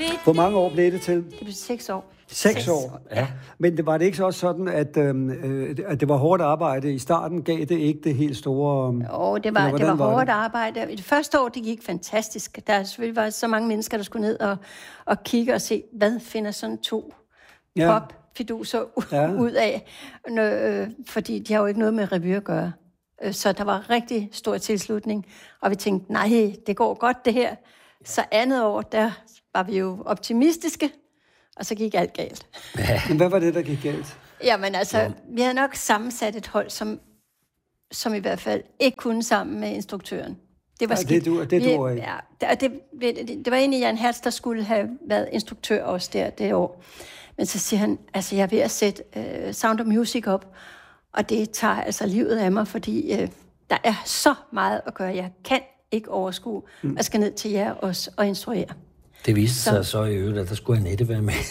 Hvor mange år blev det til? Det blev 6 år. 6 år? Ja. Men det var det ikke så også sådan, at det var hårdt arbejde? I starten gav det ikke det helt store... Jo, det var hårdt arbejde. I det første år, det gik fantastisk. Der selvfølgelig var så mange mennesker, der skulle ned og kigge og se, hvad finder sådan 2 popfiduser ud af. Fordi de har jo ikke noget med revy at gøre. Så der var rigtig stor tilslutning. Og vi tænkte, nej, det går godt det her. Så andet år, der var vi jo optimistiske. Og så gik alt galt. Men hvad var det, der gik galt? Jamen altså, vi havde nok sammensat et hold, som i hvert fald ikke kunne sammen med instruktøren. Det var skidt. Det duer ikke. Ja, det var egentlig Jan Hertz, der skulle have været instruktør også det år. Men så siger han, altså jeg er ved at sætte Sound of Music op, og det tager altså livet af mig, fordi der er så meget at gøre. Jeg kan ikke overskue at skal ned til jer også og instruere. Det viste sig så i øvrigt, at der skulle Annette være med.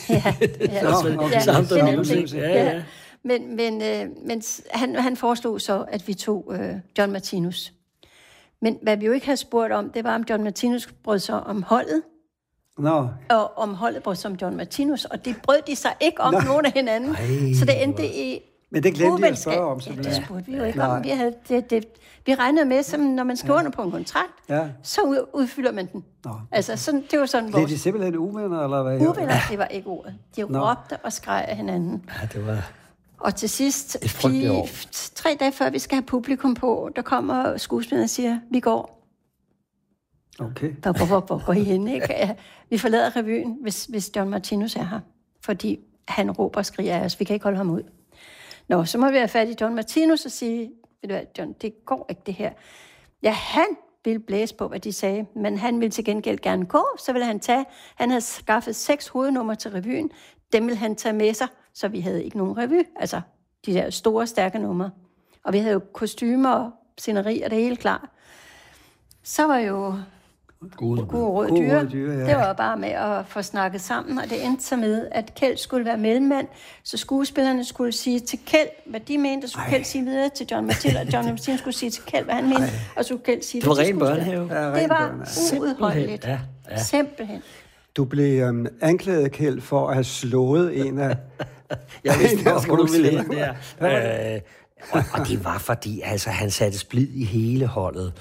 Men han foreslog så, at vi tog John Martinus. Men hvad vi jo ikke havde spurgt om, det var, om John Martinus brød sig om holdet. Og om holdet brød sig om John Martinus. Og det brød de sig ikke om nogen af hinanden. Så det endte i... Men det glemte jeg at spørge om. Ja, det spurgte vi jo ikke om. Vi regnede med, som når man skriver under på en kontrakt, så udfylder man den. Altså, sådan, det var sådan vores... Blev de simpelthen uvenner, eller hvad? Uvenner, det var ikke ordet. De råbte og skreg af hinanden. Ja, det var... Og til sidst, 3 dage før vi skal have publikum på, der kommer skuespilleren og siger, vi går. Okay. Hvor går I hen, ikke? Ja, vi forlader revyen, hvis John Martinus er her. Fordi han råber og skriger af os. Vi kan ikke holde ham ud. Nå, så må vi have fat i John Martinus og sige, ved du hvad, John, det går ikke det her. Ja, han ville blæse på, hvad de sagde, men han ville til gengæld gerne gå, så ville han havde skaffet 6 hovednumre til revyen, dem ville han tage med sig, så vi havde ikke nogen revy, altså de der store, stærke numre. Og vi havde jo kostymer og sceneri og det hele klar. Så var jo gode råd dyre. Det var bare med at få snakket sammen, og det endte så med, at Kjeld skulle være mellemmand, så skuespillerne skulle sige til Kjeld, hvad de mente, og så skulle Kjeld sige videre til John Martinus, og John Martinus skulle sige til Kjeld, hvad han mente, og så skulle Kjeld sige det til skuespillerne. Det var uudholdeligt. Simpelthen. Du blev anklaget, Kjeld, for at have slået en af... Jeg vidste godt, hvor du ville hen der. Og det var fordi, altså, han satte splid i hele holdet.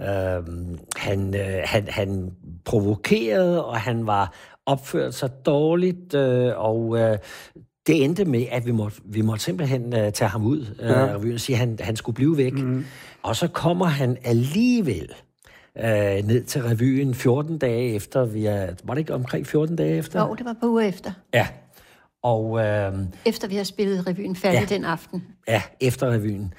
Han provokerede, og han var opført sig dårligt, og det endte med, at vi måtte simpelthen tage ham ud af revyen og sige, at han skulle blive væk. Og så kommer han alligevel ned til revyen 14 dage efter. Var det ikke omkring 14 dage efter? Jo, det var på uger efter. Ja. Og, efter vi har spillet revyen færdig den aften. Ja, efter revyen.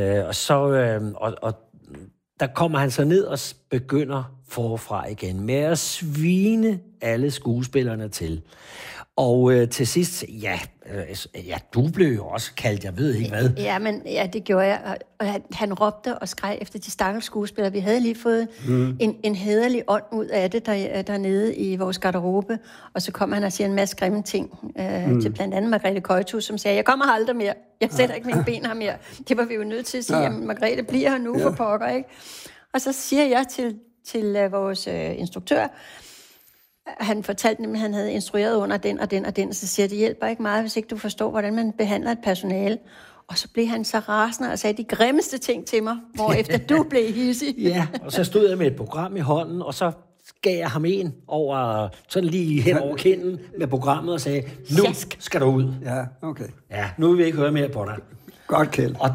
Og der kommer han så ned og begynder forfra igen med at svine alle skuespillerne til. Og til sidst, du blev jo også kaldt, jeg ved ikke hvad. Ja, det gjorde jeg. Og han råbte og skreg efter de stakkels skuespillere. Vi havde lige fået en hæderlig ånd ud af det dernede i vores garderobe. Og så kom han og siger en masse grimme ting til blandt andet Margrethe Køjtus, som sagde, jeg kommer her aldrig mere. Jeg sætter ikke mine ben her mere. Det var vi jo nødt til at sige, jamen Margrethe bliver her nu for pokker, ikke? Og så siger jeg til vores instruktør, han fortalte nemlig, at han havde instrueret under den og den og den, og så siger det hjælper ikke meget, hvis ikke du forstår, hvordan man behandler et personale. Og så blev han så rasende og sagde de grimmeste ting til mig, hvorefter du blev hidsig. Ja, og så stod jeg med et program i hånden, og så gav jeg ham en over, sådan lige hen over kinden med programmet og sagde, nu skal du ud. Ja, okay. Ja, nu vil vi ikke høre mere på dig. Godt, Kjeld. Og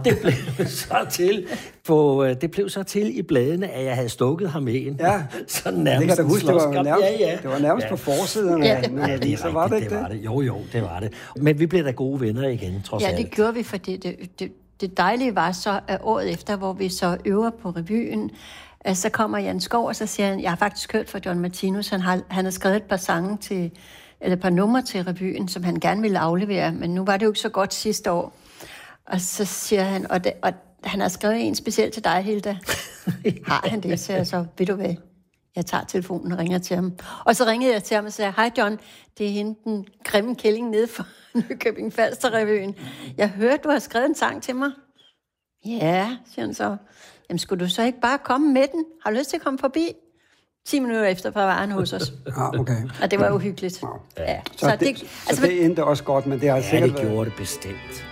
det blev så til i bladene, at jeg havde stukket ham med en. Ja, så nærmest det kan du huske, det var nærmest på forsiden. Ja, det så var det ikke det? Jo, det var det. Men vi blev da gode venner igen, trods alt. Ja, det gjorde vi, for det dejlige var så, at året efter, hvor vi så øver på revyen, så kommer Jan Skov, og så siger han, jeg har faktisk hørt fra John Martinus, han har skrevet et par sange eller et par numre til revyen, som han gerne ville aflevere, men nu var det jo ikke så godt sidste år. Og så siger han, og han har skrevet en specielt til dig, Hilda. Har han det? Så jeg så, ved du hvad, jeg tager telefonen og ringer til ham. Og så ringede jeg til ham og sagde, hej John, det er hende, den grimme kælling nede fra Nykøbing Falster-revyen. Jeg hørte, du har skrevet en sang til mig. Ja, siger han så. Jamen, skulle du så ikke bare komme med den? Har du lyst til at komme forbi? 10 minutter efter var han hos os. Okay. Og det var uhyggeligt. Ja. Ja. Så det endte også godt, men det har Ja, sikkert det gjorde det bestemt.